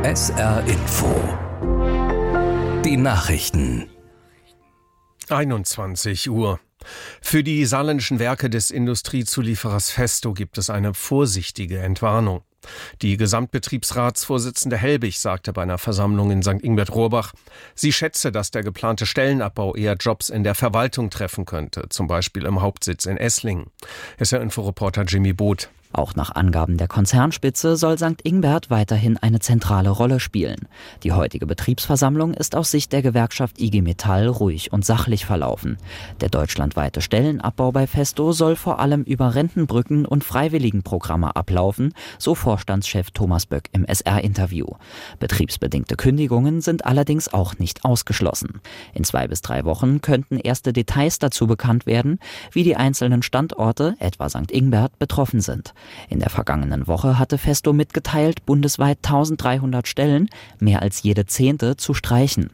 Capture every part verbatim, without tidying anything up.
S R Info. Die Nachrichten. einundzwanzig Uhr. Für die saarländischen Werke des Industriezulieferers Festo gibt es eine vorsichtige Entwarnung. Die Gesamtbetriebsratsvorsitzende Helbig sagte bei einer Versammlung in Sankt Ingbert-Rohrbach, sie schätze, dass der geplante Stellenabbau eher Jobs in der Verwaltung treffen könnte, zum Beispiel im Hauptsitz in Esslingen. S R-Info-Reporter Jimmy Both. Auch nach Angaben der Konzernspitze soll Sankt Ingbert weiterhin eine zentrale Rolle spielen. Die heutige Betriebsversammlung ist aus Sicht der Gewerkschaft I G Metall ruhig und sachlich verlaufen. Der deutschlandweite Stellenabbau bei Festo soll vor allem über Rentenbrücken und Freiwilligenprogramme ablaufen, so Vorstandschef Thomas Böck im S R-Interview. Betriebsbedingte Kündigungen sind allerdings auch nicht ausgeschlossen. In zwei bis drei Wochen könnten erste Details dazu bekannt werden, wie die einzelnen Standorte, etwa Sankt Ingbert, betroffen sind. In der vergangenen Woche hatte Festo mitgeteilt, bundesweit dreizehnhundert Stellen, mehr als jede zehnte, zu streichen.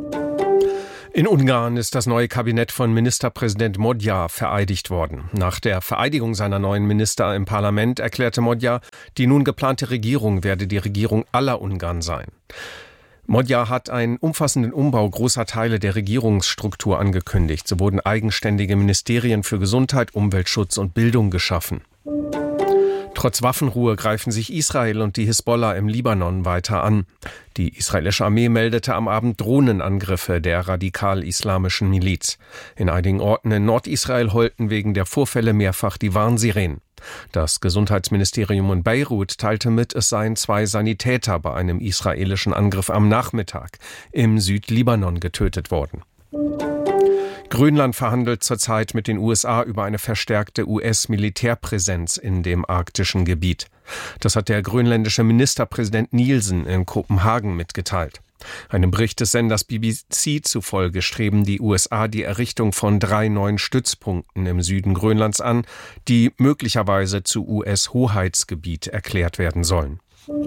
In Ungarn ist das neue Kabinett von Ministerpräsident Magyar vereidigt worden. Nach der Vereidigung seiner neuen Minister im Parlament erklärte Magyar, die nun geplante Regierung werde die Regierung aller Ungarn sein. Magyar hat einen umfassenden Umbau großer Teile der Regierungsstruktur angekündigt. So wurden eigenständige Ministerien für Gesundheit, Umweltschutz und Bildung geschaffen. Trotz Waffenruhe greifen sich Israel und die Hisbollah im Libanon weiter an. Die israelische Armee meldete am Abend Drohnenangriffe der radikal-islamischen Miliz. In einigen Orten in Nordisrael heulten wegen der Vorfälle mehrfach die Warnsirenen. Das Gesundheitsministerium in Beirut teilte mit, es seien zwei Sanitäter bei einem israelischen Angriff am Nachmittag im Südlibanon getötet worden. Grönland verhandelt zurzeit mit den U S A über eine verstärkte U S-Militärpräsenz in dem arktischen Gebiet. Das hat der grönländische Ministerpräsident Nielsen in Kopenhagen mitgeteilt. Einem Bericht des Senders B B C zufolge streben die U S A die Errichtung von drei neuen Stützpunkten im Süden Grönlands an, die möglicherweise zu U S-Hoheitsgebiet erklärt werden sollen.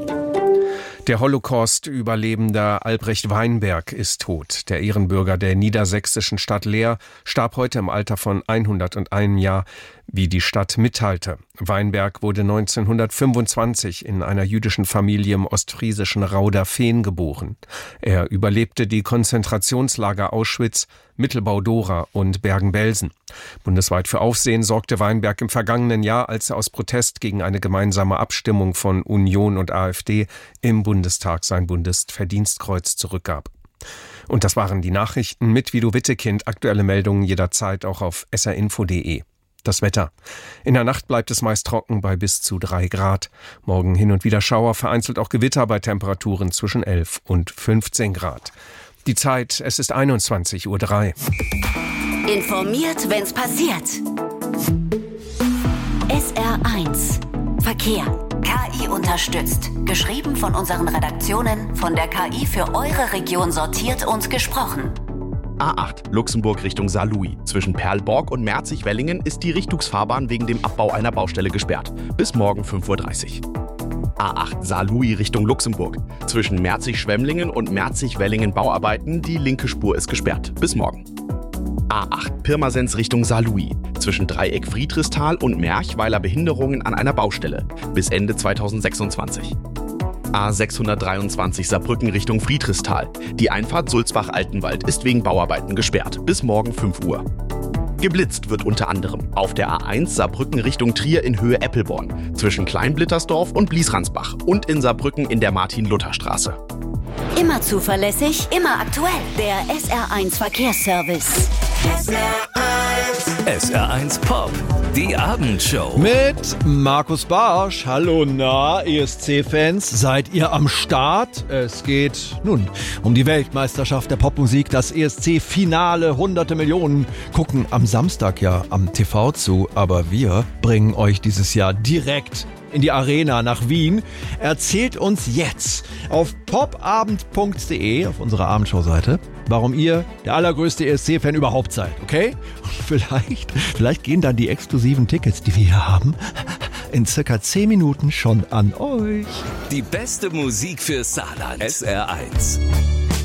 Der Holocaust-Überlebender Albrecht Weinberg ist tot. Der Ehrenbürger der niedersächsischen Stadt Leer starb heute im Alter von hunderteins Jahr, wie die Stadt mitteilte. Weinberg wurde neunzehnhundertfünfundzwanzig in einer jüdischen Familie im ostfriesischen Rauderfehn geboren. Er überlebte die Konzentrationslager Auschwitz, Mittelbau-Dora und Bergen-Belsen. Bundesweit für Aufsehen sorgte Weinberg im vergangenen Jahr, als er aus Protest gegen eine gemeinsame Abstimmung von Union und AfD im Bundestag sein Bundesverdienstkreuz zurückgab. Und das waren die Nachrichten mit Vido Wittekind. Aktuelle Meldungen jederzeit auch auf s r info punkt d e. Das Wetter. In der Nacht bleibt es meist trocken bei bis zu drei Grad. Morgen hin und wieder Schauer, vereinzelt auch Gewitter bei Temperaturen zwischen elf und fünfzehn Grad. Die Zeit, es ist einundzwanzig Uhr drei. Informiert, wenn's passiert. S R eins. Verkehr. K I unterstützt. Geschrieben von unseren Redaktionen, von der K I für eure Region sortiert und gesprochen. A acht, Luxemburg Richtung Saarlouis. Zwischen Perlborg und Merzig-Wellingen ist die Richtungsfahrbahn wegen dem Abbau einer Baustelle gesperrt. Bis morgen fünf Uhr dreißig. A acht, Saarlouis Richtung Luxemburg. Zwischen Merzig-Schwemmlingen und Merzig-Wellingen Bauarbeiten, die linke Spur ist gesperrt. Bis morgen. A acht, Pirmasens Richtung Saarlouis. Zwischen Dreieck Friedrichsthal und Merchweiler Behinderungen an einer Baustelle. Bis Ende zweitausendsechsundzwanzig. A sechshundertdreiundzwanzig Saarbrücken Richtung Friedrichsthal. Die Einfahrt Sulzbach-Altenwald ist wegen Bauarbeiten gesperrt. Bis morgen fünf Uhr. Geblitzt wird unter anderem auf der A eins Saarbrücken Richtung Trier in Höhe Eppelborn, zwischen Kleinblittersdorf und Bliesransbach und in Saarbrücken in der Martin-Luther-Straße. Immer zuverlässig, immer aktuell. Der S R eins Verkehrsservice. S R eins. S R eins Pop. Die Abendshow. Mit Markus Barsch. Hallo, na, E S C-Fans, seid ihr am Start? Es geht nun um die Weltmeisterschaft der Popmusik, das E S C-Finale. Hunderte Millionen gucken am Samstag ja am T V zu, aber wir bringen euch dieses Jahr direkt in die Arena nach Wien. Erzählt uns jetzt auf popabend punkt de, auf unserer Abendshow-Seite, warum ihr der allergrößte E S C-Fan überhaupt seid, okay? Und vielleicht, vielleicht gehen dann die exklusiven Tickets, die wir hier haben, in circa zehn Minuten schon an euch. Die beste Musik für Saarland. S R eins.